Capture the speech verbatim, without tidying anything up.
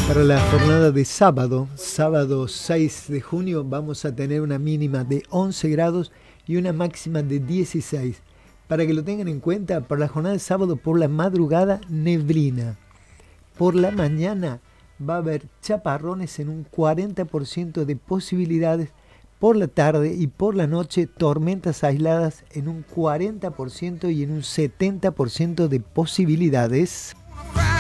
Para la jornada de sábado, sábado seis de junio, vamos a tener una mínima de once grados y una máxima de dieciséis. Para que lo tengan en cuenta, para la jornada de sábado por la madrugada, neblina. Por la mañana va a haber chaparrones en un cuarenta por ciento de posibilidades. Por la tarde y por la noche, tormentas aisladas en un cuarenta por ciento y en un setenta por ciento de posibilidades.